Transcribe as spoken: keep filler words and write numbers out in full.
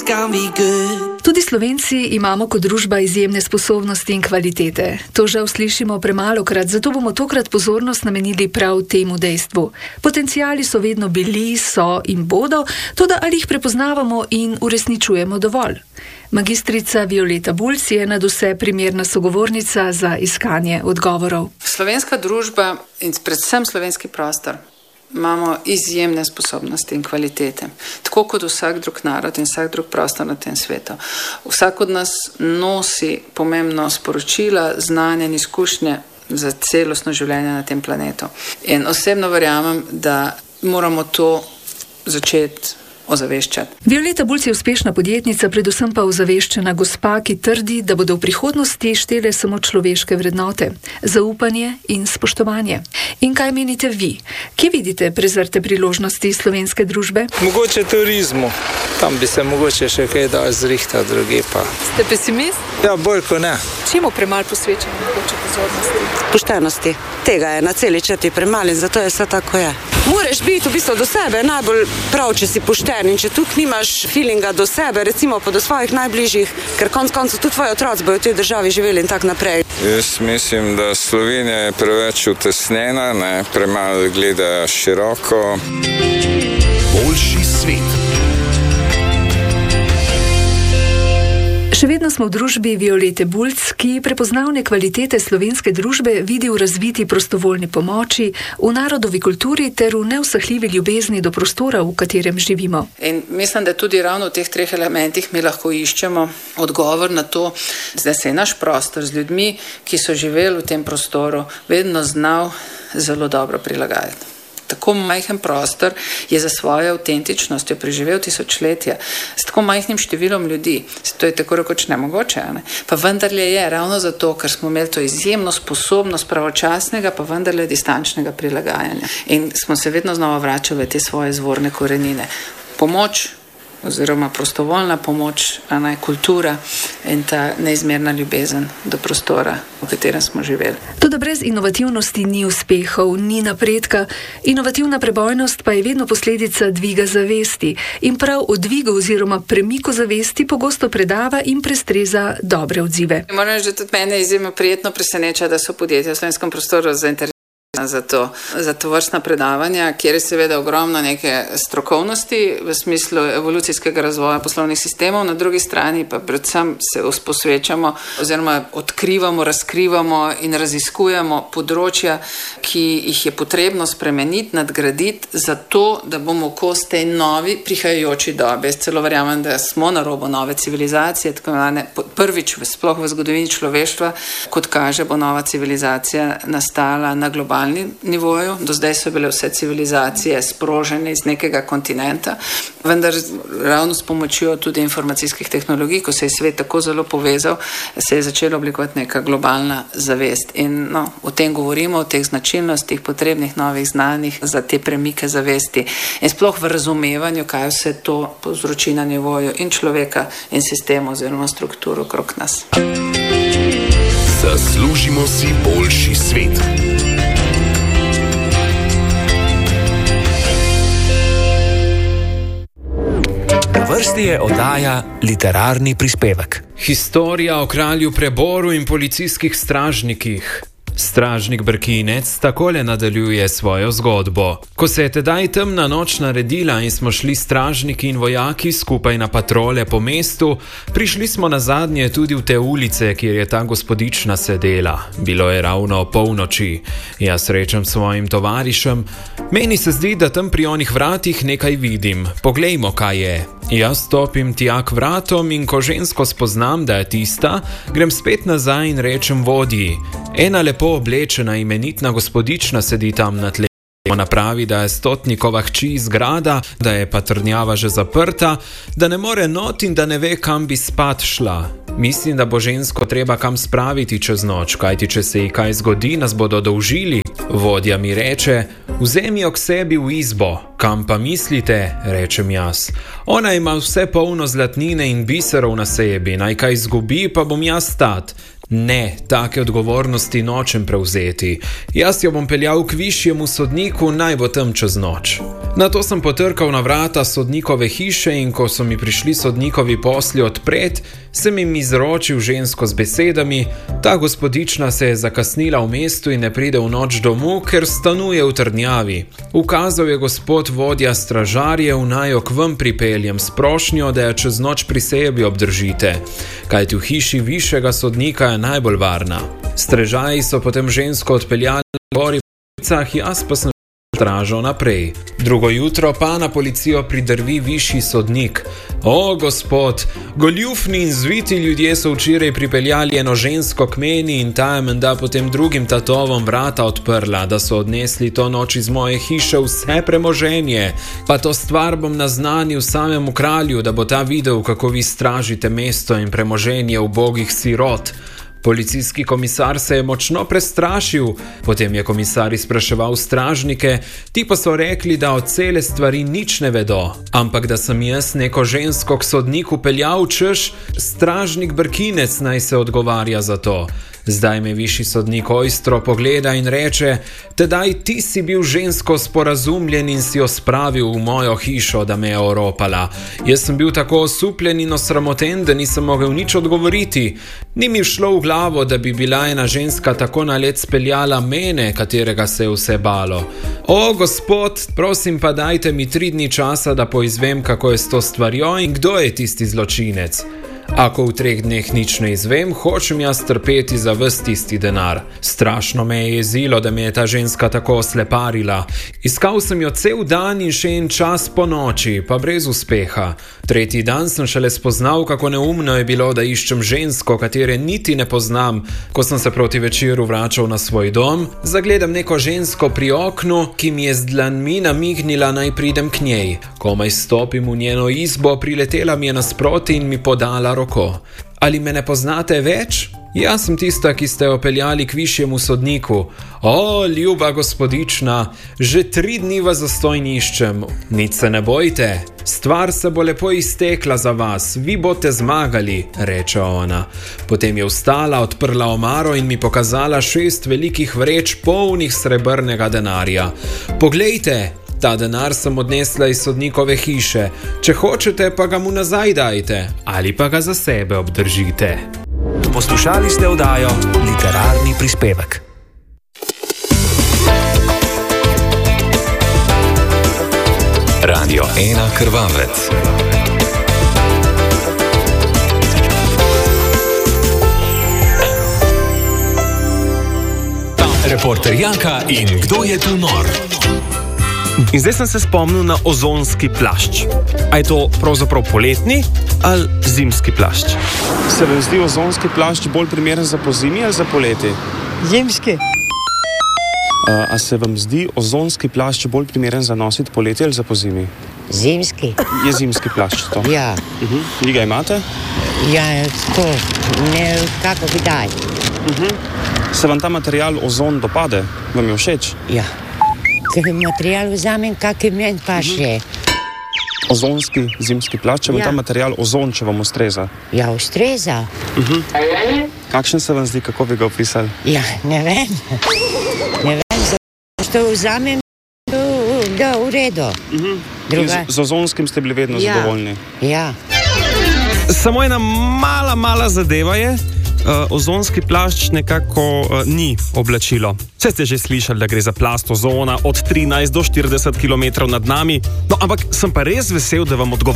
gonna be good. Tudi Slovenci imamo kot družba izjemne sposobnosti in kvalitete. To žal slišimo premalokrat, zato bomo tokrat pozornost namenili prav temu dejstvu. Potenciali so vedno bili, so in bodo, toda ali jih prepoznavamo in uresničujemo dovolj? Magistrica Violeta Bulc je nadvse primerna sogovornica za iskanje odgovorov. Slovenska družba in predvsem slovenski prostor imamo izjemne sposobnosti in kvalitete, tako kot vsak drug narod in vsak drug prostor na tem svetu. Vsak od nas nosi pomembno sporočila, znanje in izkušnje za celostno življenje na tem planetu. In osebno verjamem, da moramo to začeti ozaveščati. Violeta Bulc je uspešna podjetnica, predvsem pa ozaveščena gospa, ki trdi, da bodo v prihodnosti štele samo človeške vrednote, zaupanje in spoštovanje. In kaj menite vi? Kje vidite prezrte priložnosti slovenske družbe? Mogoče turizmu. Tam bi se mogoče še kaj dal zrihtati, druge pa. Ste pesimist? Ja, bolj kot ne. Čemu premal posvečamo mogoče pozornosti? Poštenosti. Tega je na celi črti premal in zato je vse tako je. Moraš biti v bistvu do sebe najbolj prav, če si pošten in če tukaj nimaš feelinga do sebe, recimo pa do svojih najbližjih, ker konc koncev tudi tvoji otroci bojo v tej državi živeli in tak naprej. Jaz mislim, da Slovenija je preveč utesnjena, ne, premalo gleda široko. Boljši svet. Še vedno smo v družbi Violete Bulc, ki prepoznavne kvalitete slovenske družbe vidi v razviti prostovoljni pomoči, v narodovi kulturi ter v neusahljivi ljubezni do prostora, v katerem živimo. In mislim, da tudi ravno v teh treh elementih mi lahko iščemo odgovor na to, da se je naš prostor z ljudmi, ki so živeli v tem prostoru, vedno znal zelo dobro prilagajati. Tako majhen prostor je za svojo avtentičnostjo preživel tisočletja, s tako majhnim številom ljudi. To je tako rekoč nemogoče, ne? Pa vendarle je ravno zato, ker smo imeli to izjemno sposobnost pravočasnega, pa vendarle distančnega prilagajanja. In smo se vedno znova vračali v te svoje izvorne korenine. Pomoč oziroma prostovoljna pomoč, a ne, kultura in ta neizmerna ljubezen do prostora, v katerem smo živeli. Toda brez inovativnosti ni uspehov, ni napredka. Inovativna prebojnost pa je vedno posledica dviga zavesti. In prav o dvigu oziroma premiku zavesti pogosto predava in prestreza dobre odzive. Moram reči, da tudi mene izjemno prijetno preseneča, da so podjetja v slovenskem prostoru zainteresirana za to, za to vrstna predavanja, kjer je seveda ogromno neke strokovnosti v smislu evolucijskega razvoja poslovnih sistemov, na drugi strani pa predvsem se posvečamo oziroma odkrivamo, razkrivamo in raziskujemo področja, ki jih je potrebno spremeniti, nadgraditi, zato, da bomo kos tej novi prihajajoči dobi. Jaz celo verjamem, da smo na robu nove civilizacije, tako imenovane prvič sploh v zgodovini človeštva, kot kaže, bo nova civilizacija nastala na globalni nivoju. Do zdaj so bile vse civilizacije sprožene iz nekega kontinenta, vendar ravno s pomočjo tudi informacijskih tehnologij, ko se je svet tako zelo povezal, se je začela oblikovati neka globalna zavest. In no, o tem govorimo, o teh značilnostih, potrebnih novih znanjih za te premike zavesti in sploh v razumevanju, kaj vse to povzroči na nivoju in človeka in sistema oziroma strukturo okrog nas. Zaslužimo si boljši svet. Na vrsti je oddaja Literarni prispevek. Historija o kralju Preboru in policijskih stražnikih. Stražnik Brkinec takole nadaljuje svojo zgodbo. Ko se je tedaj temna noč naredila in smo šli stražniki in vojaki skupaj na patrole po mestu, prišli smo nazadnje tudi v te ulice, kjer je ta gospodična sedela. Bilo je ravno polnoči. Jaz rečem svojim tovarišem, meni se zdi, da tam pri onih vratih nekaj vidim. Poglejmo, kaj je. Jaz stopim tja k vratom in ko žensko spoznam, da je tista, grem spet nazaj in rečem vodji. Ena lepo oblečena imenitna gospodična sedi tam na tle. Ona pravi, da je stotnikova hči iz grada, da je pa trdnjava že zaprta, da ne more not in da ne ve, kam bi spat šla. Mislim, da bo žensko treba kam spraviti čez noč, kajti če se ji kaj zgodi, nas bodo dolžili. Vodja mi reče, vzemi jo k sebi v izbo. Kam pa mislite, rečem jaz. Ona ima vse polno zlatnine in biserov na sebi, naj kaj izgubi, pa bom jaz stat. Ne, take odgovornosti nočem prevzeti. Jaz jo bom peljal k višjemu sodniku, naj bo tam čez noč. Nato sem potrkal na vrata sodnikove hiše in ko so mi prišli sodnikovi posli odpret, sem jim izročil žensko z besedami: ta gospodična se je zakasnila v mestu in ne pride v noč domov, ker stanuje v trdnjavi. Ukazal je gospod vodja stražarjev, naj jo k vam pripeljem s prošnjo, da jo čez noč pri sebi obdržite, kajti v hiši višjega sodnika je najbolj varna. Strežaji so potem žensko odpeljali na gori po ulicah, jaz pa sem stražal naprej. Drugo jutro pa na policijo pridrvi višji sodnik. O, gospod, goljufni in zviti ljudje so včeraj pripeljali eno žensko k meni in ta je menda potem drugim tatovom vrata odprla, da so odnesli to noč iz moje hiše vse premoženje. Pa to stvar bom naznanil samemu kralju, da bo ta videl, kako vi stražite mesto in premoženje ubogih sirot. Policijski komisar se je močno prestrašil, potem je komisar izpraševal stražnike, ti pa so rekli, da od cele stvari nič ne vedo, ampak da sem jaz neko žensko k sodniku peljal, češ, stražnik Brkinec naj se odgovarja za to. Zdaj me višji sodnik ojstro pogleda in reče: tedaj ti si bil žensko sporazumljen in si jo spravil v mojo hišo, da me je oropala. Jaz sem bil tako osupljen in osramoten, da nisem mogel nič odgovoriti. Ni mi šlo v glavo, da bi bila ena ženska tako na let speljala mene, katerega se je vse balo. O, gospod, prosim pa dajte mi tri dni časa, da poizvem, kako je s to stvarjo in kdo je tisti zločinec. Ako v treh dneh nič ne izvem, hočem jaz trpeti za ves tisti denar. Strašno me je jezilo, da me je ta ženska tako osleparila. Iskal sem jo cel dan in še en čas po noči, pa brez uspeha. Tretji dan sem šele spoznal, kako neumno je bilo, da iščem žensko, katere niti ne poznam. Ko sem se proti večeru vračal na svoj dom, zagledam neko žensko pri oknu, ki mi je z dlanmi namignila, naj pridem k njej. Komaj stopim v njeno izbo, priletela mi je nasproti in mi podala roko. Ali me ne poznate več? Jaz sem tista, ki ste jo peljali k višjemu sodniku. O, ljuba gospodična, že tri dni vas zastojn iščem. Nič se ne bojte, stvar se bo lepo iztekla za vas, vi boste zmagali, reče ona. Potem je vstala, odprla omaro in mi pokazala šest velikih vreč polnih srebrnega denarja. Poglejte, ta denar sem odnesla iz sodnikove hiše. Če hočete, pa ga mu nazaj dajte. Ali pa ga za sebe obdržite. Poslušali ste oddajo Literarni prispevek. Radio ena Krvavec. Reporter Jaka in kdo je tu nor? In zdaj sem se spomnil na ozonski plašč. A je to pravzaprav poletni ali zimski plašč? Se vam zdi ozonski plašč bolj primeren za pozimi ali za poleti? Zimski. Uh, a se vam zdi ozonski plašč bolj primeren za nositi poleti ali za pozimi? Zimski. Je zimski plašč to? Ja. Uh-huh. Vi ga imate? Ja, to ne kako kdaj. Uh-huh. Se vam ta material ozon dopade? Vam je všeč? Ja. Ker material vzamem, kakor meni pa še. Ozonski zimski plašč, če vam Ja. ta material ozon, če vam ustreza? Ja, ustreza. Uh-huh. Kakšen se vam zdi, kako bi ga opisali? Ja, ne vem. Ne vem, zato vzamem, da v redu. Uh-huh. Druga... Z, z ozonskim ste bili vedno Ja. zadovoljni? Ja. Samo ena mala, mala zadeva je, uh, ozonski plašč nekako uh, ni oblačilo. Vse ste že slišali, da gre za plast ozona od trinajst do štirideset kilometrov nad nami, no ampak sem pa res vesel, da vam odgovarjam.